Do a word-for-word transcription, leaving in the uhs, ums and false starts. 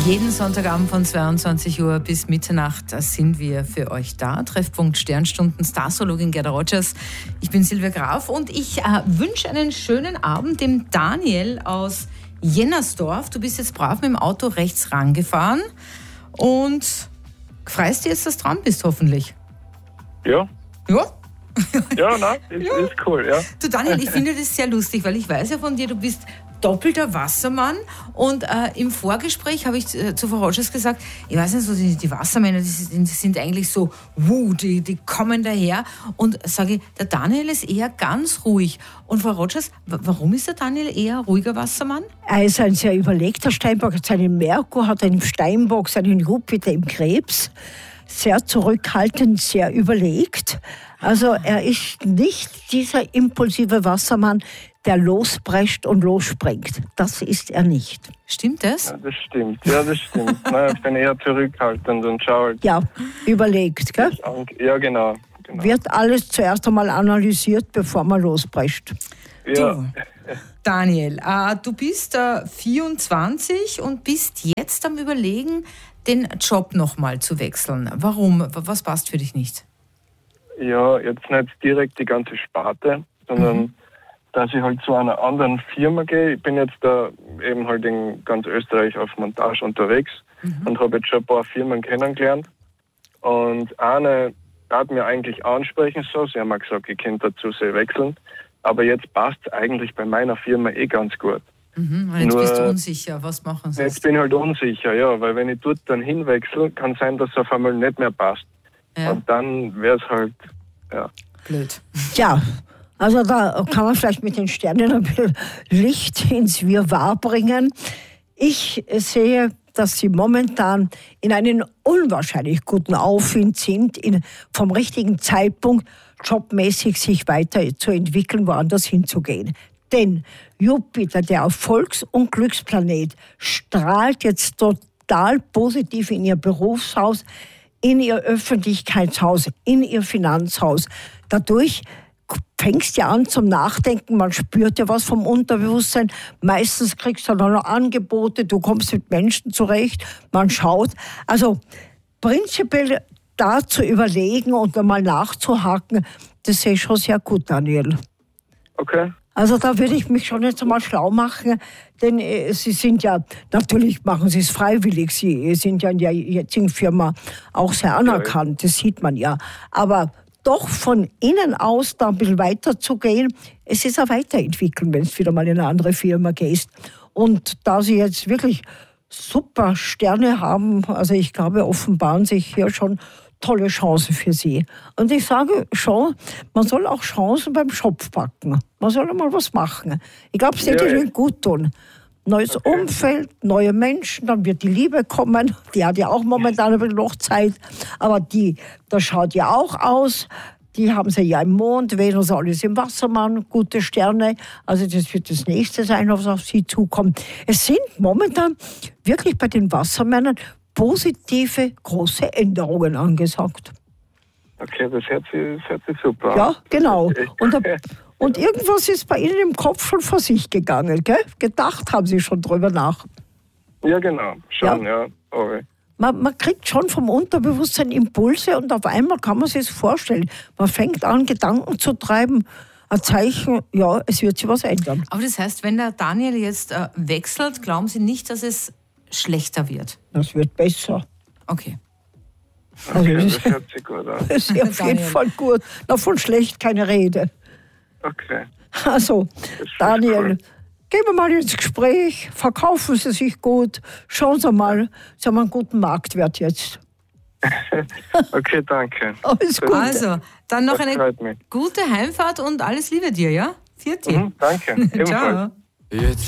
Jeden Sonntagabend von zweiundzwanzig Uhr bis Mitternacht sind wir für euch da. Treffpunkt Sternstunden, Starzoologin Gerda Rogers. Ich bin Silvia Graf und ich äh, wünsche einen schönen Abend dem Daniel aus Jennersdorf. Du bist jetzt brav mit dem Auto rechts rangefahren und freust dir jetzt, dass du dran bist, hoffentlich. Ja. Ja? Ja, nein, ist, Ja. ist cool, ja. Du Daniel, ich finde das sehr lustig, weil ich weiß ja von dir, du bist doppelter Wassermann und äh, im Vorgespräch habe ich äh, zu Frau Rogers gesagt, ich weiß nicht, so die, die Wassermänner, die sind, die sind eigentlich so, wuh, die, die kommen daher und sage ich, der Daniel ist eher ganz ruhig. Und Frau Rogers, w- warum ist der Daniel eher ruhiger Wassermann? Er ist ein sehr überlegter Steinbock, hat seinen Merkur, hat einen Steinbock, seinen Jupiter im Krebs. Sehr zurückhaltend, sehr überlegt. Also er ist nicht dieser impulsive Wassermann, der losprescht und losspringt. Das ist er nicht. Stimmt das? Ja, das stimmt, ja, das stimmt. Nein, ich bin eher zurückhaltend und schaue halt. Ja, überlegt, gell? Ja, genau. genau. Wird alles zuerst einmal analysiert, bevor man losprescht. Ja. Du, Daniel, äh, du bist äh, vierundzwanzig und bist jetzt am Überlegen, den Job nochmal zu wechseln. Warum? W- Was passt für dich nicht? ja, jetzt nicht direkt die ganze Sparte, sondern Mhm. dass ich halt zu einer anderen Firma gehe. Ich bin jetzt da eben halt in ganz Österreich auf Montage unterwegs Mhm. und habe jetzt schon ein paar Firmen kennengelernt. Und eine hat mir eigentlich ansprechen sollen. Sie haben mir gesagt, ich könnte dazu sehr wechseln. Aber jetzt passt es eigentlich bei meiner Firma eh ganz gut. Mhm. Und jetzt Nur- bist du unsicher, was machen sollst. Jetzt bin ich halt unsicher, ja, weil wenn ich dort dann hinwechsel, kann sein, dass es auf einmal nicht mehr passt. Ja, Und dann wäre es halt, ja. blöd. Tja, also da kann man vielleicht mit den Sternen ein bisschen Licht ins Wirrwarr bringen. Ich sehe, dass sie momentan in einem unwahrscheinlich guten Aufwind sind, in, vom richtigen Zeitpunkt jobmäßig sich weiterzuentwickeln, woanders hinzugehen. Denn Jupiter, der Erfolgs- und Glücksplanet, strahlt jetzt total positiv in ihr Berufshaus, in ihr Öffentlichkeitshaus, in ihr Finanzhaus. Dadurch fängst du ja an zum Nachdenken, man spürt ja was vom Unterbewusstsein. Meistens kriegst du dann noch Angebote, du kommst mit Menschen zurecht, man schaut. Also prinzipiell da zu überlegen und einmal nachzuhaken, das sehe ich schon sehr gut, Daniel. Okay. Also da würde ich mich schon jetzt einmal schlau machen, denn äh, Sie sind ja, natürlich machen Sie es freiwillig, Sie sind ja in der jetzigen Firma auch sehr anerkannt, das sieht man ja. Aber doch von innen aus da ein bisschen weiterzugehen, es ist eine Weiterentwicklung, wenn du wieder mal in eine andere Firma gehst. Und da Sie jetzt wirklich super Sterne haben, also ich glaube, offenbaren sich hier schon tolle Chancen für Sie. Und ich sage schon, man soll auch Chancen beim Schopf packen. Man soll mal was machen. Ich glaube, es wird Ja, ja. Ihnen gut tun. Neues Okay. Umfeld, neue Menschen, dann wird die Liebe kommen. Die hat ja auch momentan ein bisschen noch Zeit. Aber die, das schaut ja auch aus. Die haben sie ja im Mond, Venus, alles im Wassermann, gute Sterne. Also das wird das Nächste sein, was auf Sie zukommt. Es sind momentan wirklich bei den Wassermännern positive, große Änderungen angesagt. Okay, das hört sich, das hört sich super an. Ja, genau. Echt. Und, da- und irgendwas ist bei Ihnen im Kopf schon vor sich gegangen, gell? Gedacht haben Sie schon drüber nach. Ja, genau. Schon, ja. Okay. Man, man kriegt schon vom Unterbewusstsein Impulse und auf einmal kann man sich das vorstellen. Man fängt an, Gedanken zu treiben. Ein Zeichen, ja, es wird sich was ändern. Aber das heißt, wenn der Daniel jetzt äh, wechselt, glauben Sie nicht, dass es schlechter wird? Das wird besser. Okay. Also Okay, das das hört sich gut an. ist auf jeden Daniel. Fall gut. Na, von schlecht keine Rede. Okay. Also, ist Daniel, cool. gehen wir mal ins Gespräch, verkaufen Sie sich gut, schauen Sie mal, Sie haben einen guten Marktwert jetzt. Okay, danke. Alles gut. Also, dann noch Das eine freut mich. gute Heimfahrt und alles Liebe dir, ja? Vierte. Mhm, danke. Ebenfalls. Ciao. Jetzt